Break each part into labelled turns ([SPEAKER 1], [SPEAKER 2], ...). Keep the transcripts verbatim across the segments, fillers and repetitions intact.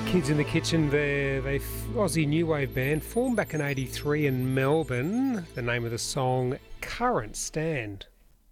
[SPEAKER 1] Kids in the Kitchen, they're they Aussie new wave band formed back in eighty-three in Melbourne. The name of the song, Current Stand.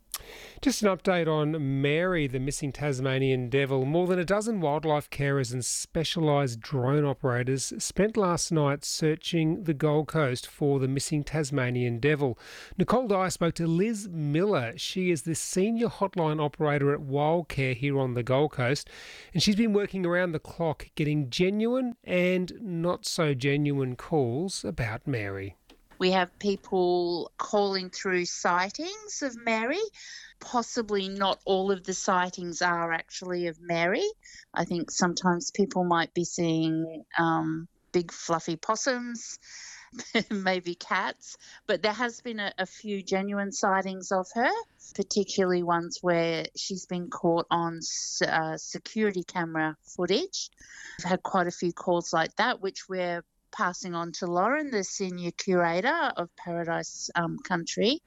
[SPEAKER 1] Just an update on Mary, the missing Tasmanian devil. More than a dozen wildlife carers and specialised drone operators spent last night searching the Gold Coast for the missing Tasmanian devil. Nicole Dyer spoke to Liz Miller. She is the senior hotline operator at Wildcare here on the Gold Coast, and she's been working around the clock getting genuine and not so genuine calls about Mary.
[SPEAKER 2] We have people calling through sightings of Mary. Possibly not all of the sightings are actually of Mary. I think sometimes people might be seeing um, big fluffy possums, maybe cats, but there has been a, a few genuine sightings of her, particularly ones where she's been caught on uh, security camera footage. We've had quite a few calls like that, which we're passing on to Lauren, the senior curator of Paradise um, Country.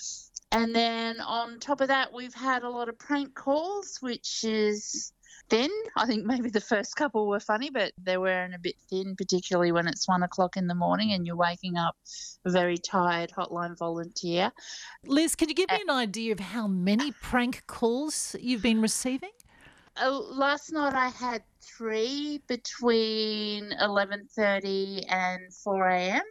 [SPEAKER 2] And then on top of that, we've had a lot of prank calls, which is thin. I think maybe the first couple were funny, but they were a bit thin, particularly when it's one o'clock in the morning and you're waking up a very tired hotline volunteer.
[SPEAKER 3] Liz, could you give me an idea of how many prank calls you've been receiving?
[SPEAKER 2] Uh, last night I had three between eleven thirty and four a.m.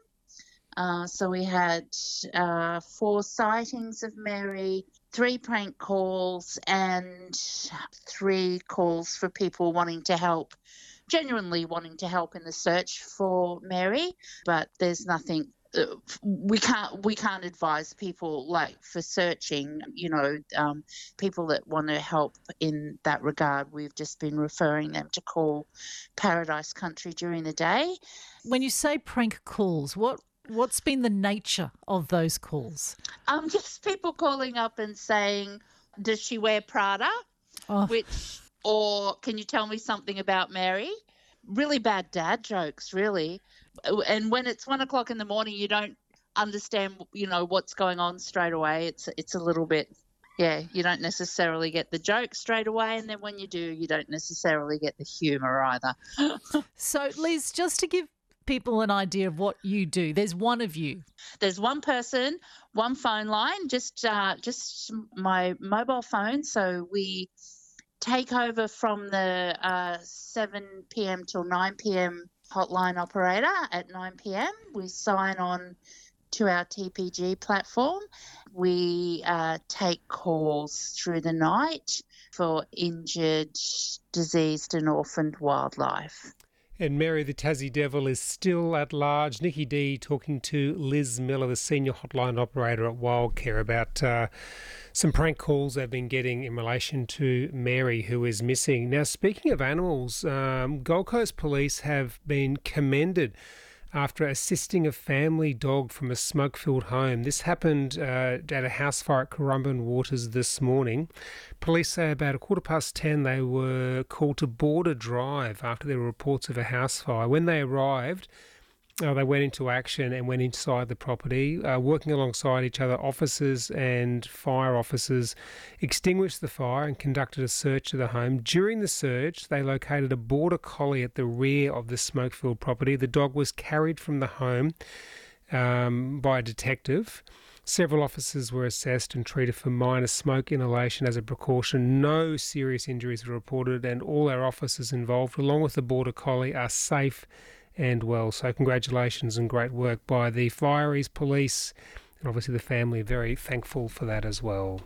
[SPEAKER 2] Uh, so we had uh, four sightings of Mary, three prank calls, and three calls for people wanting to help, genuinely wanting to help in the search for Mary. But there's nothing. Uh, we can't we can't advise people like for searching, you know, um, people that want to help in that regard. We've just been referring them to call Paradise Country during the day.
[SPEAKER 3] When you say prank calls, what what's been the nature of those calls?
[SPEAKER 2] Um, just people calling up and saying, does she wear Prada?
[SPEAKER 3] Oh.
[SPEAKER 2] Which, or can you tell me something about Mary? Really bad dad jokes, really. And when it's one o'clock in the morning, you don't understand, you know, what's going on straight away. It's it's a little bit, yeah, you don't necessarily get the joke straight away. And then when you do, you don't necessarily get the humour either.
[SPEAKER 3] So, Liz, just to give people an idea of what you do, there's one of you.
[SPEAKER 2] There's one person, one phone line, just uh, just my mobile phone. So we take over from the uh, seven p.m. till nine p.m. hotline operator. At nine p.m. we sign on to our T P G platform. We uh, take calls through the night for injured, diseased and orphaned wildlife.
[SPEAKER 1] And Mary the Tassie Devil is still at large. Nikki D talking to Liz Miller, the senior hotline operator at Wildcare, about uh, some prank calls they've been getting in relation to Mary, who is missing. Now, speaking of animals, um, Gold Coast Police have been commended after assisting a family dog from a smoke-filled home. This happened uh, at a house fire at Currumbin Waters this morning. Police say about a quarter past ten they were called to Border Drive after there were reports of a house fire. When they arrived, Uh, they went into action and went inside the property, uh, working alongside each other. Officers and fire officers extinguished the fire and conducted a search of the home. During the search, they located a border collie at the rear of the smoke-filled property. The dog was carried from the home um, by a detective. Several officers were assessed and treated for minor smoke inhalation as a precaution. No serious injuries were reported, and all our officers involved, along with the border collie, are safe and well. So congratulations and great work by the fireys, police, and obviously the family. Very thankful for that as well.